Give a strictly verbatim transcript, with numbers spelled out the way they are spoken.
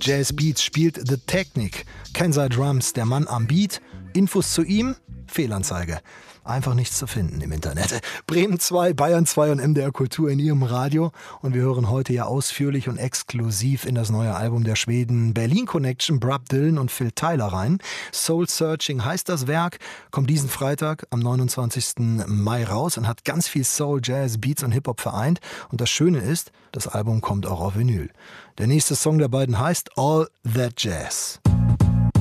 Jazz Beats spielt The Technic. Kensai Drums, der Mann am Beat. Infos zu ihm? Fehlanzeige. Einfach nichts zu finden im Internet. Bremen zwei, Bayern zwei und M D R Kultur in Ihrem Radio. Und wir hören heute ja ausführlich und exklusiv in das neue Album der Schweden Berlin Connection, Bob Dylan und Phil Tyler rein. Soul Searching heißt das Werk, kommt diesen Freitag am neunundzwanzigsten Mai raus und hat ganz viel Soul, Jazz, Beats und Hip-Hop vereint. Und das Schöne ist, das Album kommt auch auf Vinyl. Der nächste Song der beiden heißt All That Jazz.